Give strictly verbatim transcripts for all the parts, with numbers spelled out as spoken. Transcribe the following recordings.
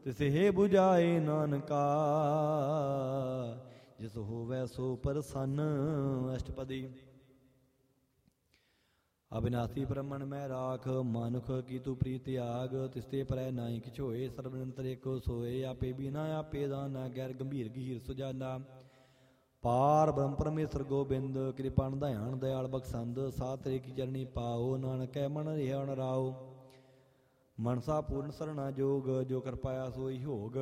ਤਿਸਹਿ 부ਝਾਏ ਨਾਨਕਾ। ਜਿਸ ਹੋਵੈ ਸੋ ਪ੍ਰਸੰਨ। ਅਸ਼ਟਪਦੀ। ਅਬਿਨਾਸੀ ਬ੍ਰਹਮਣ ਮੈਂ ਰਾਖ, ਮਾਨੁਖ ਕੀ ਤੂੰ ਪ੍ਰੀਤ ਤਿਆਗ। ਤਿਸਤੇ ਪਰੈ ਨਾਹੀ ਕਿਛ ਹੋਏ, ਸਰਬ ਨਿਰੰਤਰ ਏਕੋ ਸੋਏ। ਆਪੇ ਬਿਨਾ ਆਪੇ ਦਾਨਾ, ਗੈਰ ਗੰਭੀਰ ਗਹੀਰ ਸੁਜਾਨਾ। ਪਾਰ ਬ੍ਰਹਮ ਪਰਮੇਸ਼ਰ ਗੋਬਿੰਦ, ਕਿਰਪਾਨ ਦਇਆਨ ਦਇਆਲ ਬਖਸ਼ੰਦ। ਸਾਧ ਤੇਰੇ ਕੀ ਚਰਣੀ ਪਾਓ, ਨਾਨਕ ਕੈ ਮਨ ਰਿਹਾ ਨ ਰਾਓ। ਮਨਸਾ ਪੂਰਨ ਸਰਣਾ ਜੋਗ, ਜੋ ਕਰ ਪਾਇਆ ਸੋਈ ਹੋਗ।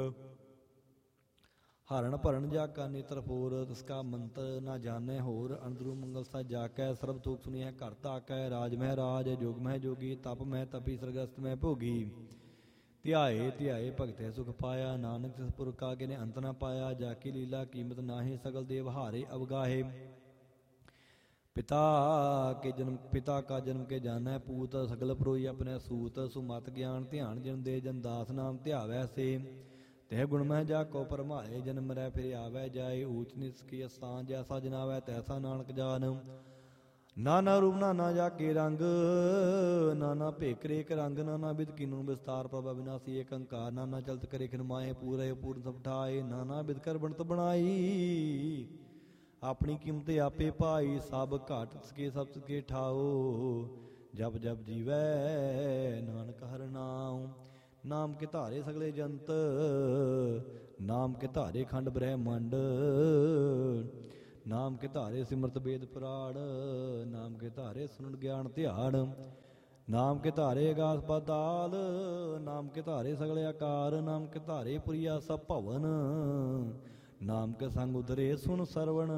ਹਰਨ ਭਰਨ ਜਾ ਕਾ ਨੇਤਰ ਫੋਰ, ਤਿਸਕਾ ਮੰਤਰ ਨਾ ਜਾਣੈ ਹੋਰ। ਅੰਦਰੂ ਮੰਗਲ ਸਾ ਜਾ ਕੈ, ਸਰਬ ਥੂਕ ਸੁਣੀਐ ਘਰ ਤਾਕੈ। ਰਾਜ ਮਹਿ ਰਾਜ, ਜੋਗ ਮਹਿ ਜੋਗੀ, ਤਪ ਮਹਿ ਤਪੀ, ਸਰਗਸਤ ਮਹਿ ਭੋਗੀ। ਧਿਆਏ ਧਿਆਏ ਭਗਤੈ ਸੁਖ ਪਾਇਆ, ਨਾਨਕ ਤਿਸ ਪੁਰਖ ਕਾ ਕਿਨੇ ਅੰਤ ਨ ਪਾਇਆ। ਜਾ ਕੀ ਲੀਲਾ ਕੀਮਤ ਨਾਹੀਂ, ਸਗਲ ਦੇਵ ਹਾਰੇ ਅਵਗਾਹੇ। ਪਿਤਾ ਕੇ ਜਨਮ ਪਿਤਾ ਕਾ ਜਨਮ ਕੇ ਜਾਣੈ ਪੂਤ, ਸਗਲ ਪਰੋਈ ਆਪਣੇ ਸੂਤ। ਸੁਮਤ ਗਿਆਨ ਧਿਆਨ ਜਨ ਦੇ, ਜਨ ਦਾਸ ਨਾਮ ਧਿਆਵੈ ਸੇ। ਤਹਿ ਗੁਣ ਮਹਿ ਜਾ ਕੋ ਪਰਮਾਏ, ਜਨਮ ਮਰੈ ਫਿਰ ਆਵੈ ਜਾਏ। ਊਚ ਨੀਚ ਕੀ ਅਸਥਾਨ, ਜੈਸਾ ਜਨਾਵੈ ਤੈਸਾ ਨਾਨਕ ਜਾਨ। ਨਾਨਾ ਰੂਪ ਨਾਨਾ ਜਾ ਕੇ ਰੰਗ, ਨਾਨਾ ਭੇਖ ਰੇਕ ਰੰਗ। ਨਾਨਾ ਬਿਧ ਕੀਨੂ ਵਿਸਤਾਰ, ਪ੍ਰਭ ਅਬਿਨਾਸੀ ਏਕ ਓੰਕਾਰ। ਨਾਨਾ ਚਲਤ ਕਰੇ ਖਿਨ ਮਾਏ, ਪੂਰੇ ਪੂਰਨ ਸਭ ਠਾਏ। ਨਾਨਾ ਬਿਧ ਕਰ ਬਣਤ ਬਣਾਈ, ਆਪਣੀ ਕੀਮਤ ਆਪੇ ਪਾਈ। ਸਭ ਘਾਟ ਤਿਸਕੇ ਸਭ ਤਿਸਕੇ ਠਾਓ, ਜਪ ਜਪ ਜੀਵੈ ਨਾਨਕ ਹਰਿ ਨਾਮ। ਨਾਮ ਕੇ ਧਾਰੇ ਸਗਲੇ ਜੰਤ, ਨਾਮ ਕੇ ਧਾਰੇ ਖੰਡ ਬ੍ਰਹਿਮੰਡ। ਨਾਮ ਕੇ ਧਾਰੇ ਸਿਮਰਤ ਵੇਦ ਪੁਰਾਣ, ਨਾਮ ਕੇ ਧਾਰੇ ਸੁਨਣ ਗਿਆਨ ਧਿਆਨ। ਨਾਮ ਕੇ ਧਾਰੇ ਅਗਾਸ ਪਾਤਾਲ, ਨਾਮ ਕੇ ਧਾਰੇ ਸਗਲੇ ਆਕਾਰ। ਨਾਮ ਕੇ ਧਾਰੇ ਪੁਰੀਆ ਸਭ ਭਵਨ, ਨਾਮ ਕੇ ਸੰਗ ਉਧਰੇ ਸੁਣ ਸਰਵਣ।